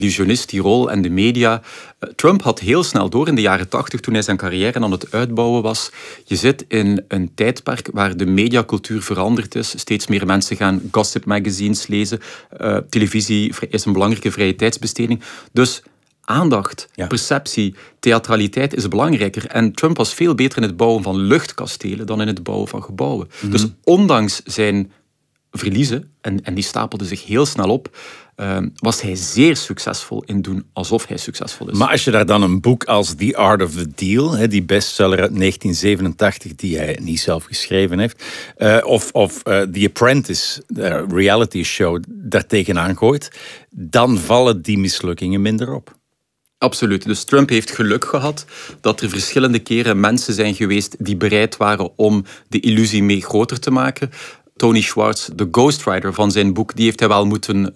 illusionist, die rol en de media. Trump had heel snel door in de jaren 80, toen hij zijn carrière aan het uitbouwen was. Je zit in een tijdperk waar de mediacultuur veranderd is. Steeds meer mensen gaan gossip magazines lezen. Televisie is een belangrijke vrije tijdsbesteding. Dus aandacht, perceptie, theatraliteit is belangrijker. En Trump was veel beter in het bouwen van luchtkastelen dan in het bouwen van gebouwen. Dus ondanks zijn verliezen, en die stapelden zich heel snel op, was hij zeer succesvol in doen alsof hij succesvol is. Maar als je daar dan een boek als The Art of the Deal, die bestseller uit 1987, die hij niet zelf geschreven heeft, of The Apprentice, de reality show, daartegen aangooit, dan vallen die mislukkingen minder op. Absoluut. Dus Trump heeft geluk gehad dat er verschillende keren mensen zijn geweest die bereid waren om de illusie mee groter te maken. Tony Schwartz, de ghostwriter van zijn boek, die heeft hij wel moeten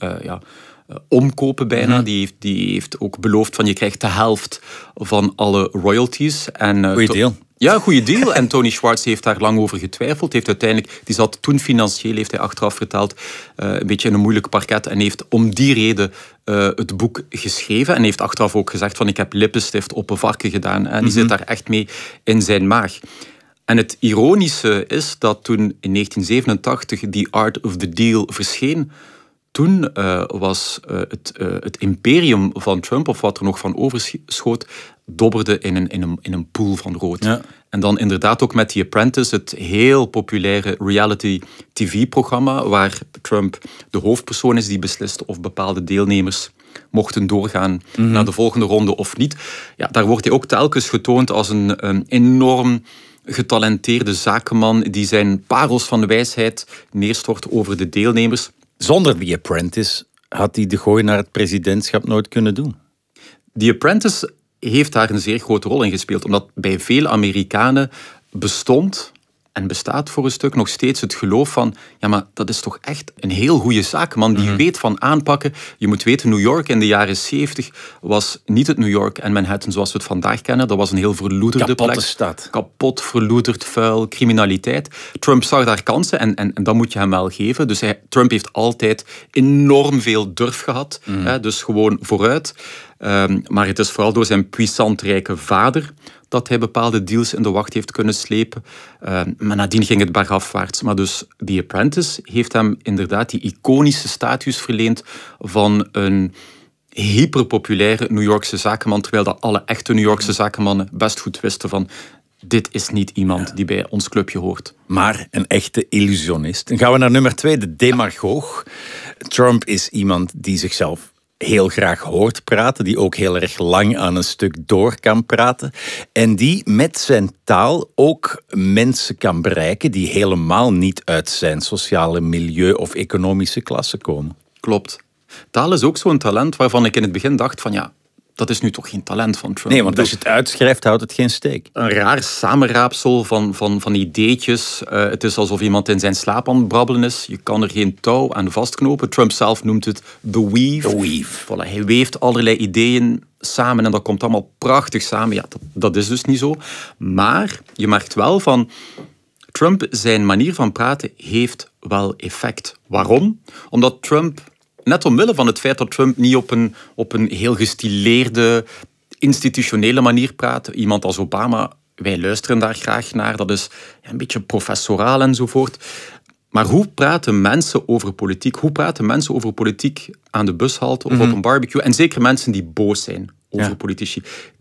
omkopen bijna. Die heeft ook beloofd van je krijgt de helft van alle royalties. Goeie deal. Ja, goede deal. En Tony Schwartz heeft daar lang over getwijfeld. Heeft uiteindelijk, die zat toen financieel, heeft hij achteraf verteld, een beetje in een moeilijk parket. En heeft om die reden het boek geschreven. En heeft achteraf ook gezegd van ik heb lippenstift op een varken gedaan. En die zit daar echt mee in zijn maag. En het ironische is dat toen in 1987 The Art of the Deal verscheen, toen was het imperium van Trump, of wat er nog van overschoot, dobberde in een pool van rood. Ja. En dan inderdaad ook met The Apprentice, het heel populaire reality tv-programma, waar Trump de hoofdpersoon is die beslist of bepaalde deelnemers mochten doorgaan naar de volgende ronde of niet. Ja, daar wordt hij ook telkens getoond als een enorm getalenteerde zakenman die zijn parels van wijsheid neerstort over de deelnemers. Zonder The Apprentice had hij de gooi naar het presidentschap nooit kunnen doen. The Apprentice heeft daar een zeer grote rol in gespeeld, omdat bij veel Amerikanen bestond en bestaat voor een stuk nog steeds het geloof van ja, maar dat is toch echt een heel goede zakenman die weet van aanpakken. Je moet weten, New York in de jaren 70 was niet het New York en Manhattan zoals we het vandaag kennen. Dat was een heel verloederde plek. Stad. Kapot, verloederd, vuil, criminaliteit. Trump zag daar kansen en dat moet je hem wel geven. Dus Trump heeft altijd enorm veel durf gehad. Dus gewoon vooruit. Maar het is vooral door zijn puissant rijke vader dat hij bepaalde deals in de wacht heeft kunnen slepen. Maar nadien ging het bergafwaarts. Maar dus The Apprentice heeft hem inderdaad die iconische status verleend van een hyperpopulaire New Yorkse zakenman, terwijl dat alle echte New Yorkse zakenmannen best goed wisten van dit is niet iemand die bij ons clubje hoort. Maar een echte illusionist. Dan gaan we naar nummer 2, de demagoog. Trump is iemand die zichzelf heel graag hoort praten, die ook heel erg lang aan een stuk door kan praten en die met zijn taal ook mensen kan bereiken die helemaal niet uit zijn sociale milieu of economische klasse komen. Klopt. Taal is ook zo'n talent waarvan ik in het begin dacht van ja, dat is nu toch geen talent van Trump. Nee, want als je het uitschrijft, houdt het geen steek. Een raar samenraapsel van ideetjes. Het is alsof iemand in zijn slaap aan het brabbelen is. Je kan er geen touw aan vastknopen. Trump zelf noemt het the weave. The weave. Voilà, hij weeft allerlei ideeën samen en dat komt allemaal prachtig samen. Ja, dat is dus niet zo. Maar je merkt wel van Trump, zijn manier van praten heeft wel effect. Waarom? Omdat Trump, net omwille van het feit dat Trump niet op een heel gestileerde, institutionele manier praat. Iemand als Obama, wij luisteren daar graag naar. Dat is een beetje professoraal enzovoort. Maar hoe praten mensen over politiek? Hoe praten mensen over politiek aan de bushalte of op een barbecue? En zeker mensen die boos zijn over politici.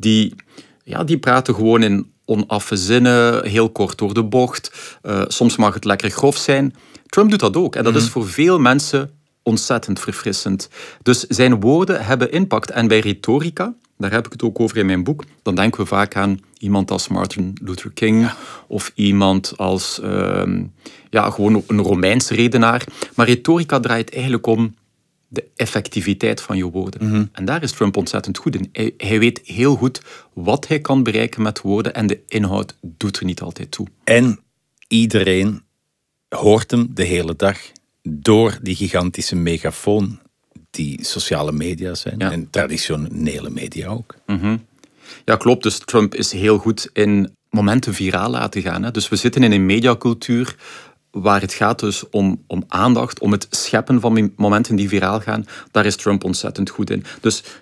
Die praten gewoon in onaffe zinnen, heel kort door de bocht. Soms mag het lekker grof zijn. Trump doet dat ook. En dat is voor veel mensen ontzettend verfrissend. Dus zijn woorden hebben impact. En bij retorica, daar heb ik het ook over in mijn boek, dan denken we vaak aan iemand als Martin Luther King of iemand als gewoon een Romeinse redenaar. Maar retorica draait eigenlijk om de effectiviteit van je woorden. En daar is Trump ontzettend goed in. Hij weet heel goed wat hij kan bereiken met woorden en de inhoud doet er niet altijd toe. En iedereen hoort hem de hele dag door die gigantische megafoon die sociale media zijn en traditionele media ook. Ja, klopt. Dus Trump is heel goed in momenten viraal laten gaan. Hè. Dus we zitten in een mediacultuur waar het gaat dus om aandacht, om het scheppen van momenten die viraal gaan. Daar is Trump ontzettend goed in. Dus